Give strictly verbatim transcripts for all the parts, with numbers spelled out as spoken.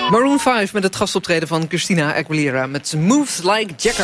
Maroon vijf met het gastoptreden van Christina Aguilera met Moves Like Jagger.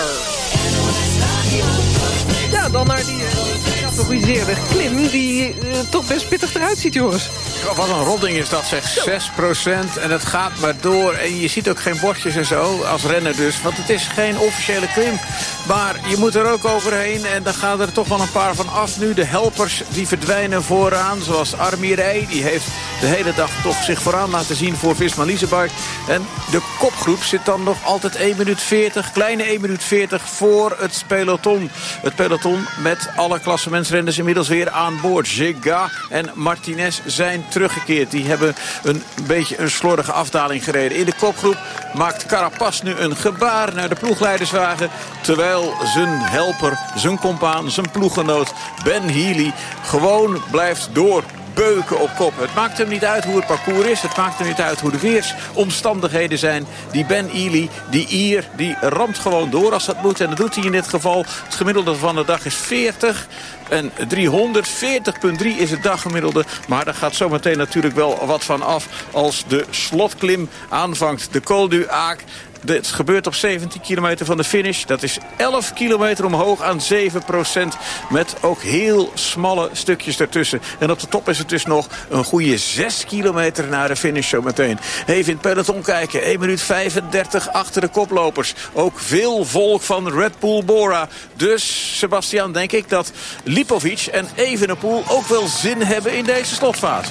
Ja, dan naar die gecategoriseerde klim die uh, toch best pittig eruit ziet, jongens. Wat een rotting is dat, zeg. zes procent en het gaat maar door. En je ziet ook geen bordjes en zo, als renner dus. Want het is geen officiële klim. Maar je moet er ook overheen. En dan gaan er toch wel een paar van af nu. De helpers die verdwijnen vooraan. Zoals Armirij. Die heeft de hele dag toch zich vooraan laten zien voor Visma Leasebike. En de kopgroep zit dan nog altijd één minuut veertig. Kleine één minuut veertig voor het peloton. Het peloton met alle klassementsrenners inmiddels weer aan boord. Jega en Martinez zijn teruggekeerd. Die hebben een beetje een slordige afdaling gereden. In de kopgroep maakt Carapaz nu een gebaar naar de ploegleiderswagen. Terwijl zijn helper, zijn compaan, zijn ploeggenoot Ben Healy gewoon blijft doorbeuken op kop. Het maakt hem niet uit hoe het parcours is. Het maakt hem niet uit hoe de weersomstandigheden zijn. Die Ben Healy, die Ier, die ramt gewoon door als dat moet. En dat doet hij in dit geval. Het gemiddelde van de dag is veertig. En driehonderd, veertig komma drie is het daggemiddelde. Maar daar gaat zometeen natuurlijk wel wat van af als de slotklim aanvangt. De Col du Hac. Het gebeurt op zeventien kilometer van de finish. Dat is elf kilometer omhoog aan zeven procent. Met ook heel smalle stukjes ertussen. En op de top is het dus nog een goede zes kilometer naar de finish zometeen. Even in het peloton kijken. één minuut vijfendertig achter de koplopers. Ook veel volk van Red Bull Bora. Dus, Sebastian, denk ik dat Lipovic en Evenepoel ook wel zin hebben in deze slotfase.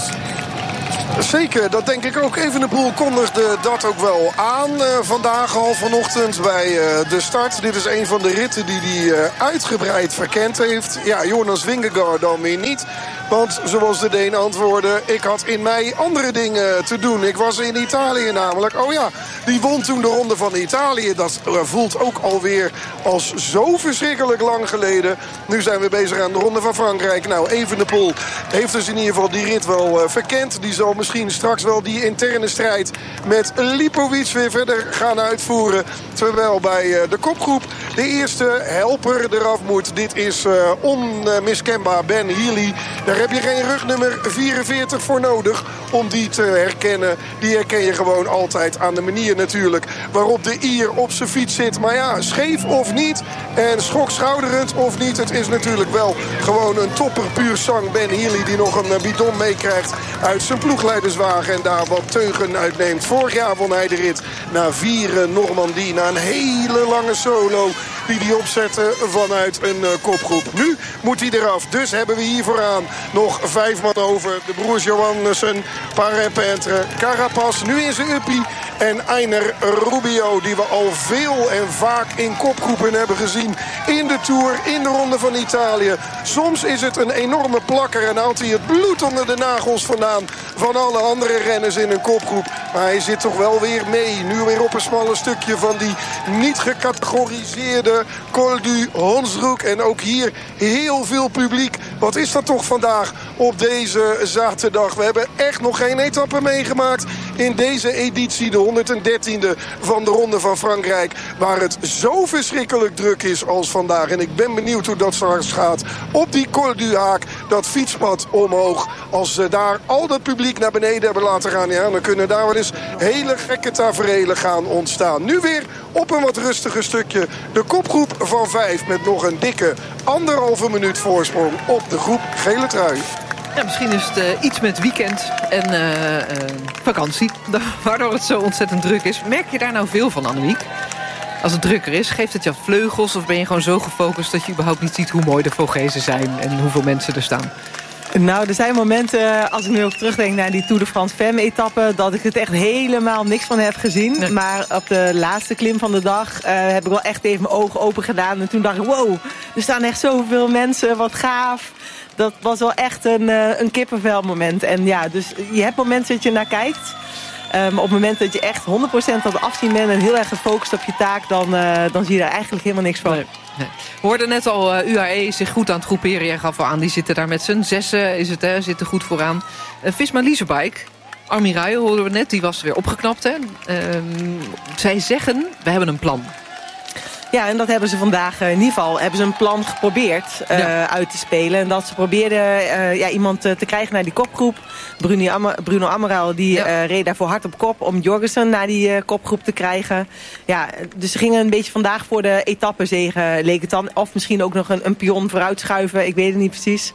Zeker, dat denk ik ook. Evenepoel kondigde dat ook wel aan uh, vandaag al vanochtend bij uh, de start. Dit is een van de ritten die hij uh, uitgebreid verkend heeft. Ja, Jonas Vingegaard dan weer niet. Want zoals de Deen antwoordde, ik had in mei andere dingen te doen. Ik was in Italië namelijk. Oh ja, die won toen de Ronde van Italië. Dat voelt ook alweer als zo verschrikkelijk lang geleden. Nu zijn we bezig aan de Ronde van Frankrijk. Nou, Evenepoel heeft dus in ieder geval die rit wel uh, verkend. Die zal misschien straks wel die interne strijd met Lipovic weer verder gaan uitvoeren. Terwijl bij uh, de kopgroep de eerste helper eraf moet. Dit is uh, onmiskenbaar Ben Healy. Daar heb je geen rugnummer vierenveertig voor nodig om die te herkennen. Die herken je gewoon altijd aan de manier natuurlijk waarop de Ier op zijn fiets zit. Maar ja, scheef of niet en schokschouderend of niet. Het is natuurlijk wel gewoon een topper puur sang. Ben Healy die nog een bidon meekrijgt uit zijn ploegleiderswagen en daar wat teugen uitneemt. Vorig jaar won hij de rit na vieren Normandie. Na een hele lange solo die hij opzette vanuit een uh, kopgroep. Nu moet hij eraf. Dus hebben we hier vooraan nog vijf man over. De broers Johannessen, Parent-Pentre, Carapaz. Nu in zijn uppie. En Einer Rubio, die we al veel en vaak in kopgroepen hebben gezien. In de Tour, in de Ronde van Italië. Soms is het een enorme plakker en haalt hij het bloed onder de nagels vandaan van alle andere renners in een kopgroep. Maar hij zit toch wel weer mee. Nu weer op een smalle stukje van die niet gecategoriseerde Col du Hondsrug. En ook hier heel veel publiek. Wat is dat toch vandaag op deze zaterdag? We hebben echt nog geen etappe meegemaakt in deze editie. De honderddertiende van de Ronde van Frankrijk. Waar het zo verschrikkelijk druk is als vandaag. En ik ben benieuwd hoe dat straks gaat. Op die Col du Hac, dat fietspad omhoog. Als ze daar al dat publiek naar beneden hebben laten gaan. Ja, dan kunnen daar wel eens hele gekke taferelen gaan ontstaan. Nu weer op een wat rustiger stukje. De kopgroep van vijf met nog een dikke anderhalve minuut voorsprong op de groep gele trui. Ja, misschien is het uh, iets met weekend en uh, uh, vakantie, waardoor het zo ontzettend druk is. Merk je daar nou veel van, Annemiek? Als het drukker is, geeft het je vleugels of ben je gewoon zo gefocust dat je überhaupt niet ziet hoe mooi de Vogezen zijn en hoeveel mensen er staan? Nou, er zijn momenten, als ik nu ook terugdenk naar die Tour de France Femme-etappe, dat ik het echt helemaal niks van heb gezien. Nee. Maar op de laatste klim van de dag uh, heb ik wel echt even mijn ogen open gedaan. En toen dacht ik, wow, er staan echt zoveel mensen, wat gaaf. Dat was wel echt een, uh, een kippenvel moment. En ja, dus je hebt momenten dat je naar kijkt. Um, op het moment dat je echt honderd procent aan het afzien bent en heel erg gefocust op je taak, dan, uh, dan zie je daar eigenlijk helemaal niks van. Nee. Nee. We hoorden net al uh, U A E zich goed aan het groeperen. Jij gaf al aan, die zitten daar met z'n zessen, is het, hè, zitten goed vooraan. Uh, Visma Leasebike, Armiraj hoorden we net, die was weer opgeknapt. Hè? Uh, zij zeggen, we hebben een plan. Ja, en dat hebben ze vandaag uh, in ieder geval hebben ze een plan geprobeerd uh, ja. uit te spelen. En dat ze probeerden uh, ja, iemand uh, te krijgen naar die kopgroep. Bruno, Am- Bruno Amaral die ja. uh, reed daarvoor hard op kop om Jorgensen naar die uh, kopgroep te krijgen. Ja, dus ze gingen een beetje vandaag voor de etappezege, leek het dan. Of misschien ook nog een, een pion vooruit schuiven, ik weet het niet precies.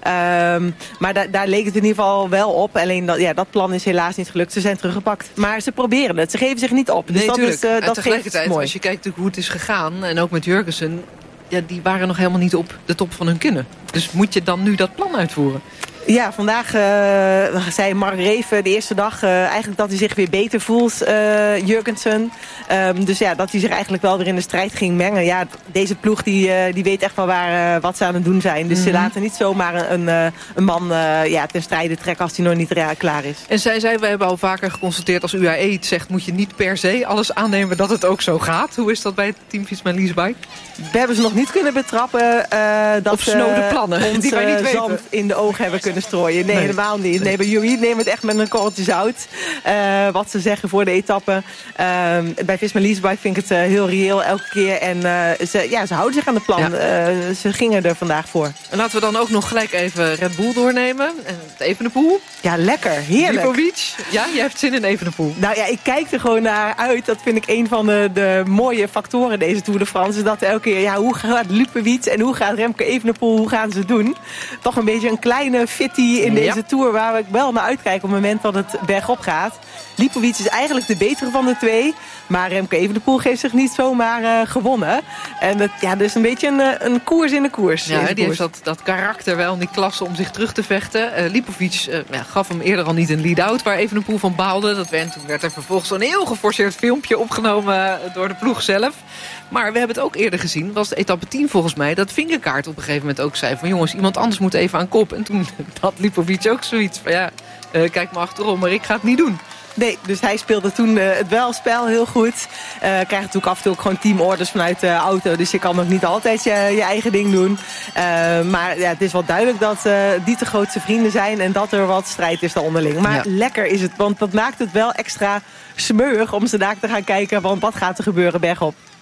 Um, maar da- daar leek het in ieder geval wel op. Alleen dat, ja, dat plan is helaas niet gelukt. Ze zijn teruggepakt. Maar ze proberen het. Ze geven zich niet op. Dus nee, dat tuurlijk. is, uh, en dat tegelijkertijd, mooi. als je kijkt hoe het is gegaan, en ook met Jurgensen, ja, die waren nog helemaal niet op de top van hun kunnen. Dus moet je dan nu dat plan uitvoeren? Ja, vandaag uh, zei Mark Reven de eerste dag uh, eigenlijk dat hij zich weer beter voelt, uh, Jurgensen. Um, dus ja, dat hij zich eigenlijk wel weer in de strijd ging mengen. Ja, deze ploeg die, uh, die weet echt wel waar, uh, wat ze aan het doen zijn. Dus mm-hmm. ze laten niet zomaar een, een, een man uh, ja, ten strijde trekken als hij nog niet uh, klaar is. En zij zei, we hebben al vaker geconstateerd als U A E het zegt, moet je niet per se alles aannemen dat het ook zo gaat. Hoe is dat bij het team Visma Leasebike? We hebben ze nog niet kunnen betrappen uh, dat of snode plannen ons, die wij niet uh, weten. Zand in de ogen hebben kunnen strooien. Nee, nee, helemaal niet. Nee, bij jullie nemen het echt met een korreltje zout. Uh, wat ze zeggen voor de etappe. Uh, bij Visma Leasebike vind ik het uh, heel reëel elke keer. En uh, ze, ja, ze houden zich aan de plan. Ja. Uh, ze gingen er vandaag voor. En laten we dan ook nog gelijk even Red Bull doornemen. En het Evenepoel. Ja, lekker. Heerlijk. Lipovic. Ja, jij hebt zin in Evenepoel. Nou ja, ik kijk er gewoon naar uit. Dat vind ik een van de, de mooie factoren deze Tour de France. Is dat elke keer, ja, hoe gaat Lipovic en hoe gaat Remco Evenepoel, hoe gaan ze het doen? Toch een beetje een kleine fitty in deze ja. Tour waar ik wel naar uitkijk op het moment dat het bergop gaat. Lipovic is eigenlijk de betere van de twee. Maar Remco Evenepoel heeft zich niet zomaar uh, gewonnen. En dat, ja, dus een beetje een, een koers in de koers. Ja, die koers. heeft dat, dat karakter wel, die klasse om zich terug te vechten. Uh, Lipovic uh, ja, gaf hem eerder al niet een lead-out waar Evenepoel van baalde. Dat werd, toen werd er vervolgens zo'n heel geforceerd filmpje opgenomen door de ploeg zelf. Maar we hebben het ook eerder gezien, was de etappe tien volgens mij, dat Vingegaard op een gegeven moment ook zei van jongens, iemand anders moet even aan kop. En toen had Lipovic ook zoiets van ja, uh, kijk maar achterom, maar ik ga het niet doen. Nee, dus hij speelde toen uh, het welspel heel goed. Uh, krijgt natuurlijk af en toe ook gewoon teamorders vanuit de auto. Dus je kan ook niet altijd je, je eigen ding doen. Uh, maar ja, het is wel duidelijk dat uh, die de grootste vrienden zijn. En dat er wat strijd is daar onderling. Maar ja. lekker is het, want dat maakt het wel extra smeuig om ze daar te gaan kijken. Want wat gaat er gebeuren bergop?